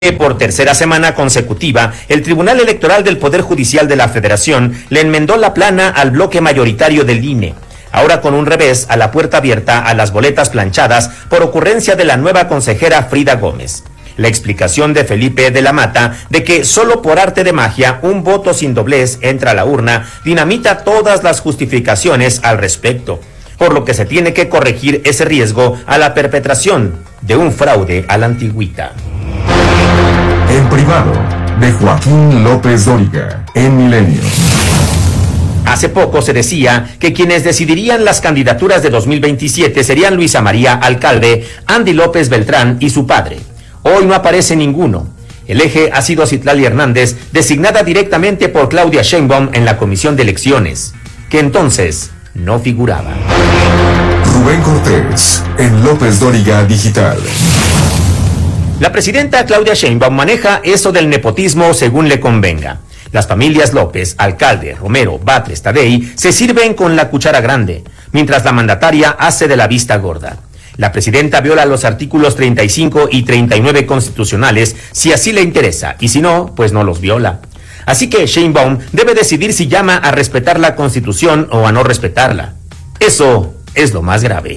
Por tercera semana consecutiva, el Tribunal Electoral del Poder Judicial de la Federación le enmendó la plana al bloque mayoritario del INE, ahora con un revés a la puerta abierta a las boletas planchadas por ocurrencia de la nueva consejera Frida Gómez. La explicación de Felipe de la Mata de que solo por arte de magia un voto sin doblez entra a la urna dinamita todas las justificaciones al respecto, por lo que se tiene que corregir ese riesgo a la perpetración de un fraude a la antigüita. En privado, de Joaquín López Dóriga, en Milenio. Hace poco se decía que quienes decidirían las candidaturas de 2027 serían Luisa María Alcalde, Andy López Beltrán y su padre. Hoy no aparece ninguno. El eje ha sido Citlali Hernández, designada directamente por Claudia Sheinbaum en la Comisión de Elecciones, que entonces no figuraba. Rubén Cortés, en López Dóriga Digital. La presidenta Claudia Sheinbaum maneja eso del nepotismo según le convenga. Las familias López, Alcalde, Romero, Batres, Tadei se sirven con la cuchara grande, mientras la mandataria hace de la vista gorda. La presidenta viola los artículos 35 y 39 constitucionales si así le interesa, y si no, pues no los viola. Así que Sheinbaum debe decidir si llama a respetar la Constitución o a no respetarla. Eso es lo más grave.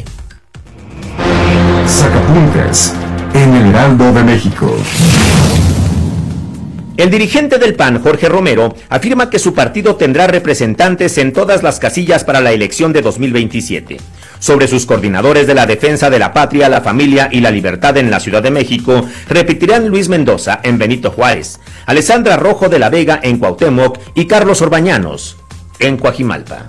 Sacapuntas, en el Heraldo de México. El dirigente del PAN, Jorge Romero, afirma que su partido tendrá representantes en todas las casillas para la elección de 2027. Sobre sus coordinadores de la defensa de la patria, la familia y la libertad en la Ciudad de México, repetirán Luis Mendoza en Benito Juárez, Alessandra Rojo de la Vega en Cuauhtémoc y Carlos Orbañanos en Coajimalpa.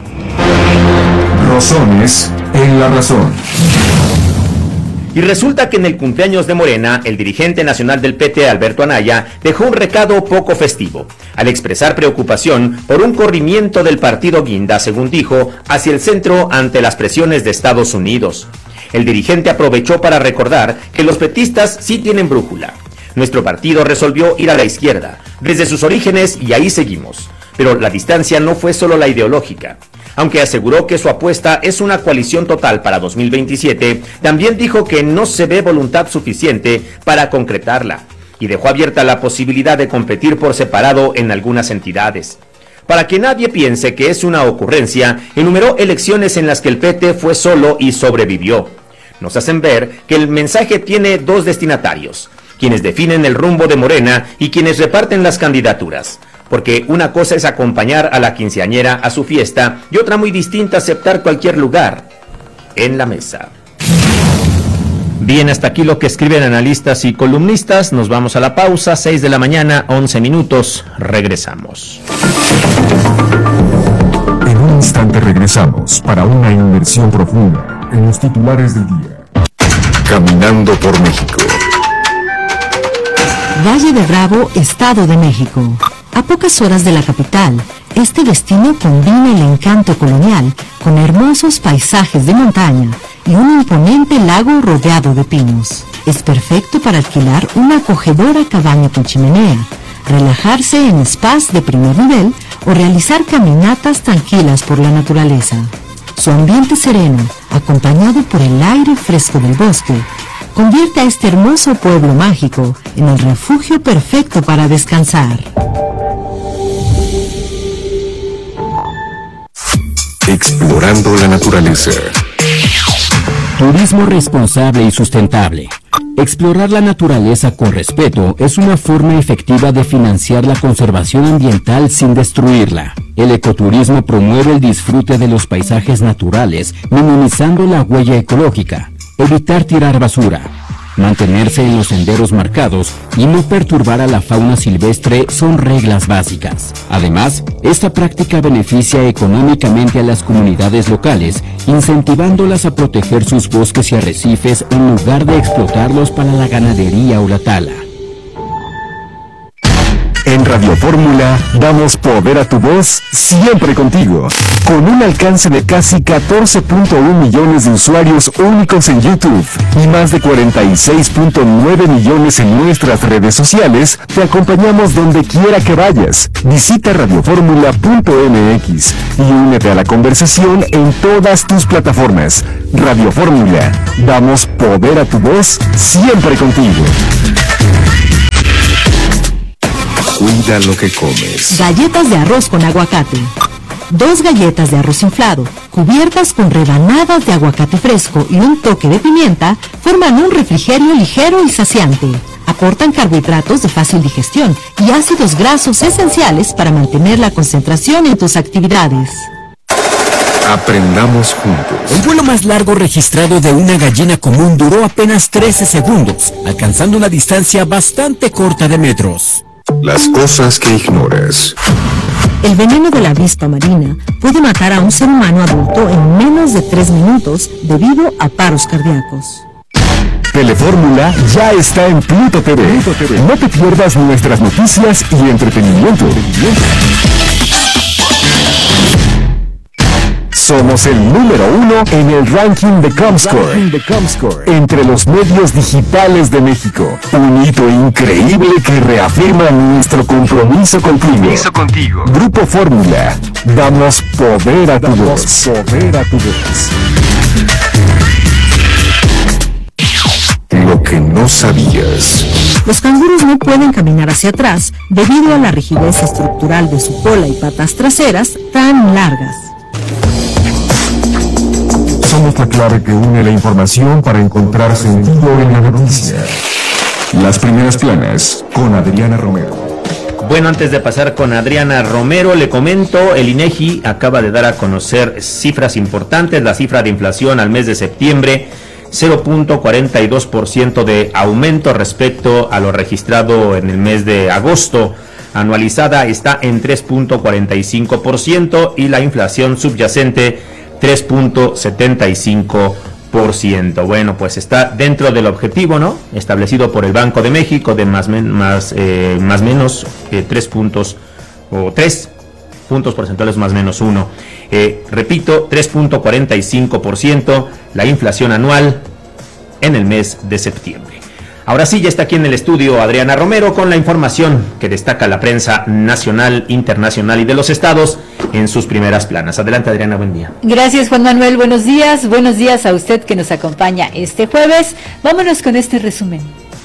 Rosones en La Razón. Y resulta que en el cumpleaños de Morena, el dirigente nacional del PT, Alberto Anaya, dejó un recado poco festivo, al expresar preocupación por un corrimiento del partido Guinda, según dijo, hacia el centro ante las presiones de Estados Unidos. El dirigente aprovechó para recordar que los petistas sí tienen brújula. Nuestro partido resolvió ir a la izquierda, desde sus orígenes, y ahí seguimos. Pero la distancia no fue solo la ideológica. Aunque aseguró que su apuesta es una coalición total para 2027, también dijo que no se ve voluntad suficiente para concretarla y dejó abierta la posibilidad de competir por separado en algunas entidades. Para que nadie piense que es una ocurrencia, enumeró elecciones en las que el PT fue solo y sobrevivió. Nos hacen ver que el mensaje tiene dos destinatarios, quienes definen el rumbo de Morena y quienes reparten las candidaturas. Porque una cosa es acompañar a la quinceañera a su fiesta y otra muy distinta aceptar cualquier lugar en la mesa. Bien, hasta aquí lo que escriben analistas y columnistas. Nos vamos a la pausa, 6 de la mañana, 11 minutos. Regresamos. En un instante regresamos para una inmersión profunda en los titulares del día. Caminando por México. Valle de Bravo, Estado de México. A pocas horas de la capital, este destino combina el encanto colonial con hermosos paisajes de montaña y un imponente lago rodeado de pinos. Es perfecto para alquilar una acogedora cabaña con chimenea, relajarse en spas de primer nivel o realizar caminatas tranquilas por la naturaleza. Su ambiente sereno, acompañado por el aire fresco del bosque, convierte a este hermoso pueblo mágico en el refugio perfecto para descansar. Explorando la naturaleza. Turismo responsable y sustentable. Explorar la naturaleza con respeto es una forma efectiva de financiar la conservación ambiental sin destruirla. El ecoturismo promueve el disfrute de los paisajes naturales, minimizando la huella ecológica. Evitar tirar basura, mantenerse en los senderos marcados y no perturbar a la fauna silvestre son reglas básicas. Además, esta práctica beneficia económicamente a las comunidades locales, incentivándolas a proteger sus bosques y arrecifes en lugar de explotarlos para la ganadería o la tala. En Radio Fórmula damos poder a tu voz siempre contigo. Con un alcance de casi 14.1 millones de usuarios únicos en YouTube y más de 46.9 millones en nuestras redes sociales, te acompañamos donde quiera que vayas. Visita radioformula.mx y únete a la conversación en todas tus plataformas. Radio Fórmula, damos poder a tu voz siempre contigo. Cuida lo que comes. Galletas de arroz con aguacate. 2 galletas de arroz inflado, cubiertas con rebanadas de aguacate fresco y un toque de pimienta, forman un refrigerio ligero y saciante. Aportan carbohidratos de fácil digestión y ácidos grasos esenciales para mantener la concentración en tus actividades. Aprendamos juntos. El vuelo más largo registrado de una gallina común duró apenas 13 segundos, alcanzando una distancia bastante corta de metros. Las cosas que ignoras. El veneno de la avispa marina puede matar a un ser humano adulto en menos de 3 minutos debido a paros cardíacos. Telefórmula ya está en Pluto TV. No te pierdas nuestras noticias y entretenimiento. Somos el número 1 en el ranking de Comscore, entre los medios digitales de México. Un hito increíble que reafirma nuestro compromiso contigo. Grupo Fórmula, damos poder a tu voz. Lo que no sabías. Los canguros no pueden caminar hacia atrás debido a la rigidez estructural de su cola y patas traseras tan largas. Somos la clave que une la información para encontrar sentido en la noticia. Las primeras planas con Adriana Romero. Bueno, antes de pasar con Adriana Romero, le comento, el INEGI acaba de dar a conocer cifras importantes. La cifra de inflación al mes de septiembre, 0.42% de aumento respecto a lo registrado en el mes de agosto. Anualizada está en 3.45% y la inflación subyacente 3.75%. Bueno, pues está dentro del objetivo, ¿no?, establecido por el Banco de México de más menos 3 puntos o 3 puntos porcentuales más menos 1. Repito, 3.45% la inflación anual en el mes de septiembre. Ahora sí, ya está aquí en el estudio Adriana Romero con la información que destaca la prensa nacional, internacional y de los estados en sus primeras planas. Adelante, Adriana, buen día. Gracias, Juan Manuel, buenos días a usted que nos acompaña este jueves. Vámonos con este resumen.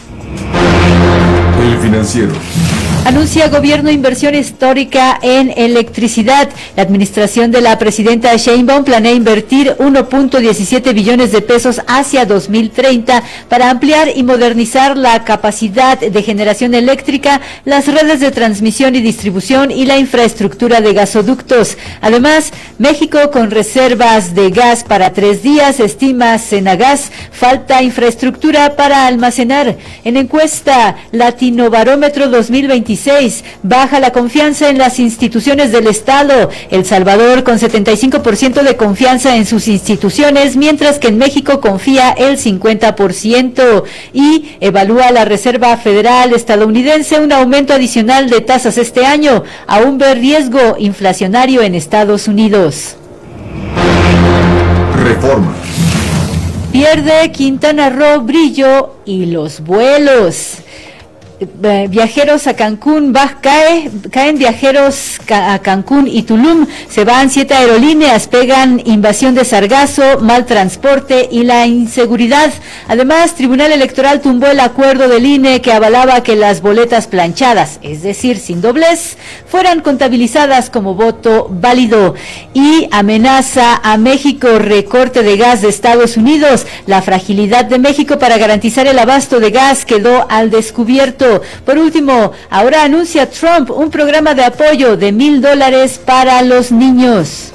El Financiero. Anuncia gobierno inversión histórica en electricidad. La administración de la presidenta Sheinbaum planea invertir 1.17 billones de pesos hacia 2030 para ampliar y modernizar la capacidad de generación eléctrica, las redes de transmisión y distribución y la infraestructura de gasoductos. Además, México con reservas de gas para 3 días, estima Senagas, falta infraestructura para almacenar. En encuesta Latinobarómetro 2026, baja la confianza en las instituciones del Estado. El Salvador con 75% de confianza en sus instituciones, mientras que en México confía el 50%. Y evalúa la Reserva Federal estadounidense un aumento adicional de tasas este año. Aún ve riesgo inflacionario en Estados Unidos. Reforma. Pierde Quintana Roo brillo y los vuelos. Viajeros a Cancún, caen viajeros a Cancún y Tulum, se van 7 aerolíneas, pegan invasión de sargazo, mal transporte y la inseguridad. Además, Tribunal Electoral tumbó el acuerdo del INE que avalaba que las boletas planchadas, es decir, sin doblez, fueran contabilizadas como voto válido. Y amenaza a México recorte de gas de Estados Unidos. La fragilidad de México para garantizar el abasto de gas quedó al descubierto. Por último, ahora anuncia Trump un programa de apoyo de $1,000 para los niños.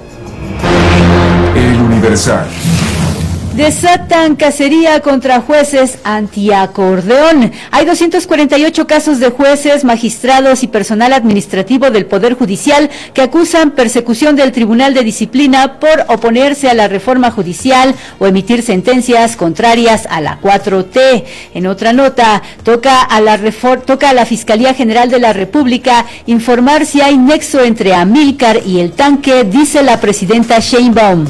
El Universal. Desatan cacería contra jueces antiacordeón. Hay 248 casos de jueces, magistrados y personal administrativo del Poder Judicial que acusan persecución del Tribunal de Disciplina por oponerse a la reforma judicial o emitir sentencias contrarias a la 4T. En otra nota, toca a la Fiscalía General de la República informar si hay nexo entre Amílcar y el tanque, dice la presidenta Sheinbaum.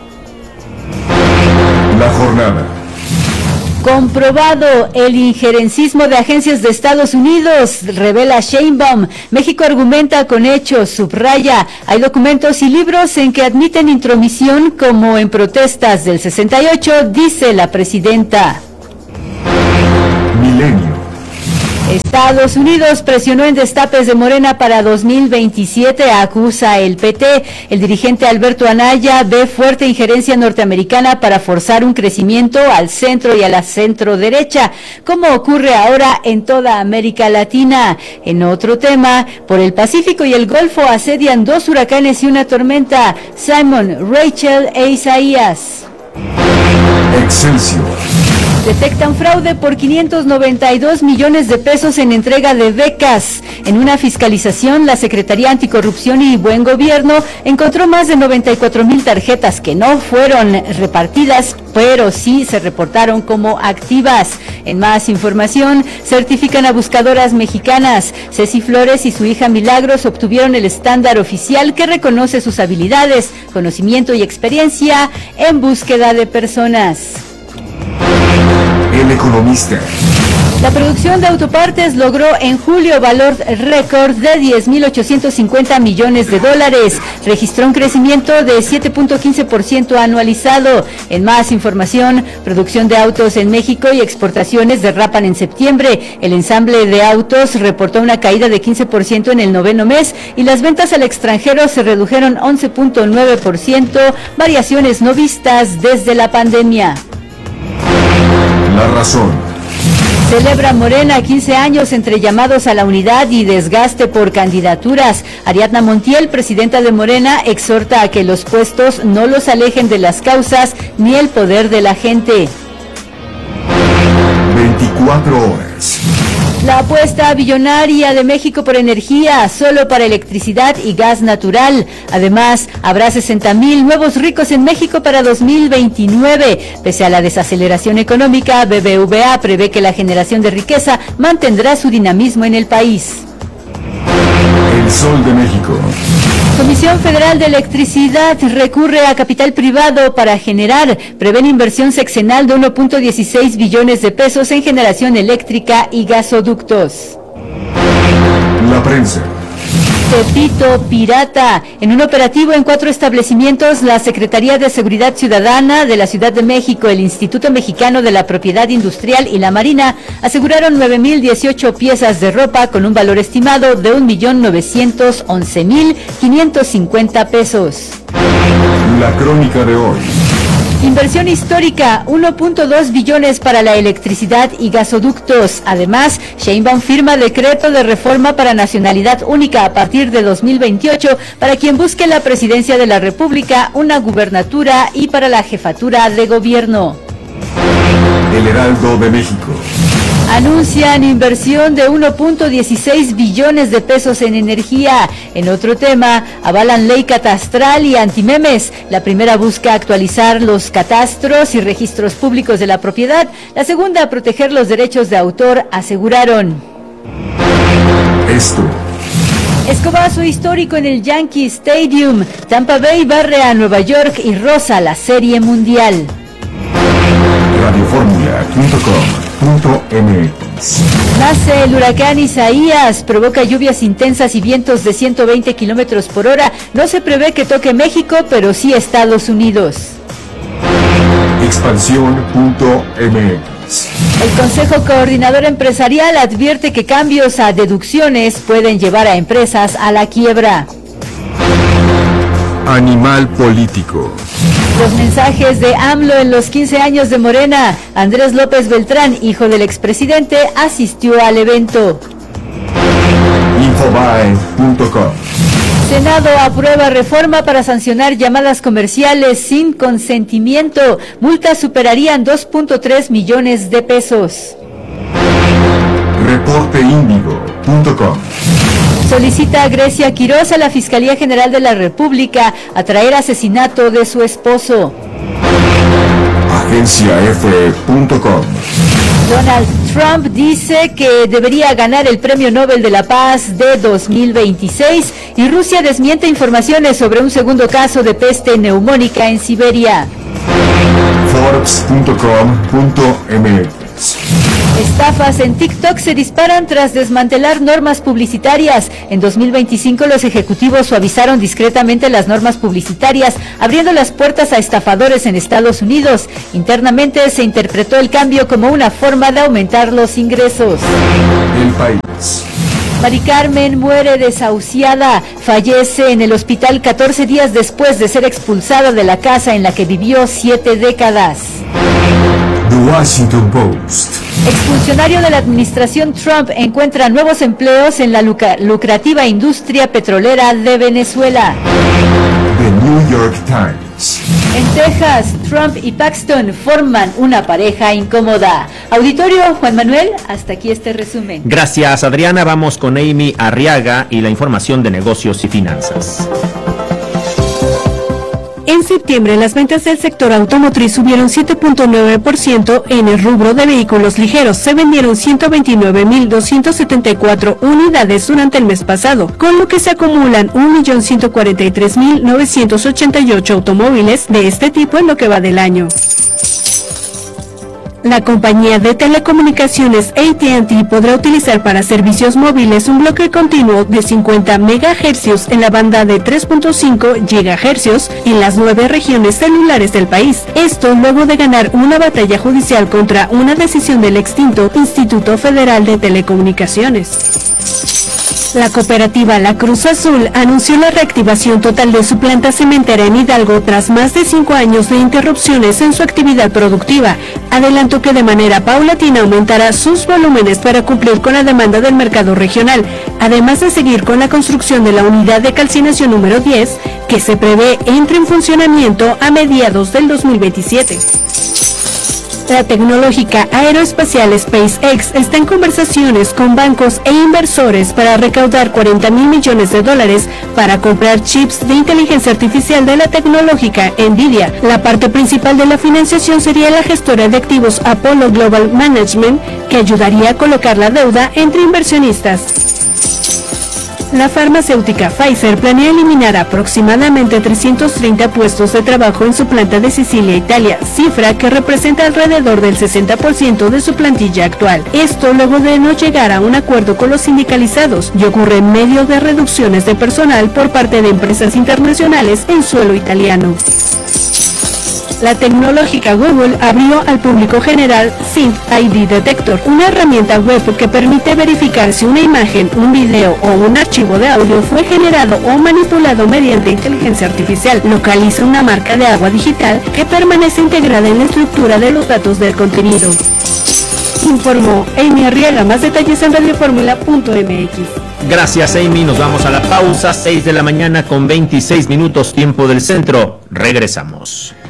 La jornada. Comprobado el injerencismo de agencias de Estados Unidos, revela Sheinbaum. México argumenta con hechos, subraya, hay documentos y libros en que admiten intromisión como en protestas del 68, dice la presidenta. Milenio. Estados Unidos presionó en destapes de Morena para 2027, acusa el PT. El dirigente Alberto Anaya ve fuerte injerencia norteamericana para forzar un crecimiento al centro y a la centro-derecha, como ocurre ahora en toda América Latina. En otro tema, por el Pacífico y el Golfo asedian 2 huracanes y una tormenta. Simon, Rachel e Isaías. Excelsior. Detectan fraude por 592 millones de pesos en entrega de becas. En una fiscalización, la Secretaría Anticorrupción y Buen Gobierno encontró más de 94,000 tarjetas que no fueron repartidas, pero sí se reportaron como activas. En más información, certifican a buscadoras mexicanas. Ceci Flores y su hija Milagros obtuvieron el estándar oficial que reconoce sus habilidades, conocimiento y experiencia en búsqueda de personas. El Economista. La producción de autopartes logró en julio valor récord de 10.850 millones de dólares. Registró un crecimiento de 7.15% anualizado. En más información, producción de autos en México y exportaciones derrapan en septiembre. El ensamble de autos reportó una caída de 15% en el noveno mes y las ventas al extranjero se redujeron 11.9%, variaciones no vistas desde la pandemia. La Razón. Celebra Morena 15 años entre llamados a la unidad y desgaste por candidaturas. Ariadna Montiel, presidenta de Morena, exhorta a que los puestos no los alejen de las causas ni el poder de la gente. 24 horas. La apuesta billonaria de México por energía, solo para electricidad y gas natural. Además, habrá 60,000 nuevos ricos en México para 2029. Pese a la desaceleración económica, BBVA prevé que la generación de riqueza mantendrá su dinamismo en el país. El Sol de México. Comisión Federal de Electricidad recurre a capital privado para generar. Prevén inversión sexenal de 1.16 billones de pesos en generación eléctrica y gasoductos. La Prensa. Tepito pirata. En un operativo en 4 establecimientos, la Secretaría de Seguridad Ciudadana de la Ciudad de México, el Instituto Mexicano de la Propiedad Industrial y la Marina aseguraron 9,018 piezas de ropa con un valor estimado de 1,911,550 pesos. La Crónica de hoy. Inversión histórica, 1.2 billones para la electricidad y gasoductos. Además, Sheinbaum firma decreto de reforma para nacionalidad única a partir de 2028 para quien busque la presidencia de la República, una gubernatura y para la jefatura de gobierno. El Heraldo de México. Anuncian inversión de 1.16 billones de pesos en energía. En otro tema, avalan ley catastral y antimemes. La primera busca actualizar los catastros y registros públicos de la propiedad. La segunda, proteger los derechos de autor, aseguraron. Esto. Escobazo histórico en el Yankee Stadium. Tampa Bay barre a Nueva York y roza la Serie Mundial. Radioformula.com.mx. Nace el huracán Isaías, provoca lluvias intensas y vientos de 120 kilómetros por hora. No se prevé que toque México, pero sí Estados Unidos. Expansión.mx. El Consejo Coordinador Empresarial advierte que cambios a deducciones pueden llevar a empresas a la quiebra. Animal político. Los mensajes de AMLO en los 15 años de Morena. Andrés López Beltrán, hijo del expresidente, asistió al evento. Infobae.com. Senado aprueba reforma para sancionar llamadas comerciales sin consentimiento. Multas superarían 2.3 millones de pesos. Reporteindigo.com. Solicita a Grecia Quirós a la Fiscalía General de la República a traer asesinato de su esposo. AgenciaF.com. Donald Trump dice que debería ganar el Premio Nobel de la Paz de 2026 y Rusia desmiente informaciones sobre un segundo caso de peste neumónica en Siberia. Forbes.com.mx. Estafas en TikTok se disparan tras desmantelar normas publicitarias. En 2025 los ejecutivos suavizaron discretamente las normas publicitarias, abriendo las puertas a estafadores en Estados Unidos. Internamente se interpretó el cambio como una forma de aumentar los ingresos. El país. Mari Carmen muere desahuciada, fallece en el hospital 14 días después de ser expulsada de la casa en la que vivió 7 décadas. The Washington Post. Exfuncionario de la administración Trump encuentra nuevos empleos en la lucrativa industria petrolera de Venezuela. The New York Times. En Texas, Trump y Paxton forman una pareja incómoda. Auditorio, Juan Manuel, hasta aquí este resumen. Gracias, Adriana. Vamos con Amy Arriaga y la información de negocios y finanzas. En septiembre, las ventas del sector automotriz subieron 7.9%. En el rubro de vehículos ligeros se vendieron 129.274 unidades durante el mes pasado, con lo que se acumulan 1.143.988 automóviles de este tipo en lo que va del año. La compañía de telecomunicaciones AT&T podrá utilizar para servicios móviles un bloque continuo de 50 MHz en la banda de 3.5 GHz en las 9 regiones celulares del país. Esto luego de ganar una batalla judicial contra una decisión del extinto Instituto Federal de Telecomunicaciones. La cooperativa La Cruz Azul anunció la reactivación total de su planta cementera en Hidalgo tras más de 5 años de interrupciones en su actividad productiva. Adelantó que de manera paulatina aumentará sus volúmenes para cumplir con la demanda del mercado regional, además de seguir con la construcción de la unidad de calcinación número 10, que se prevé entre en funcionamiento a mediados del 2027. La tecnológica aeroespacial SpaceX está en conversaciones con bancos e inversores para recaudar $40 mil millones para comprar chips de inteligencia artificial de la tecnológica Nvidia. La parte principal de la financiación sería la gestora de activos Apollo Global Management, que ayudaría a colocar la deuda entre inversionistas. La farmacéutica Pfizer planea eliminar aproximadamente 330 puestos de trabajo en su planta de Sicilia, Italia, cifra que representa alrededor del 60% de su plantilla actual. Esto luego de no llegar a un acuerdo con los sindicalizados y ocurre en medio de reducciones de personal por parte de empresas internacionales en suelo italiano. La tecnológica Google abrió al público general Sync ID Detector, una herramienta web que permite verificar si una imagen, un video o un archivo de audio fue generado o manipulado mediante inteligencia artificial. Localiza una marca de agua digital que permanece integrada en la estructura de los datos del contenido. Informó Amy Arriaga. Más detalles en radioformula.mx. Gracias, Amy. Nos vamos a la pausa. 6 de la mañana con 26 minutos, tiempo del centro. Regresamos.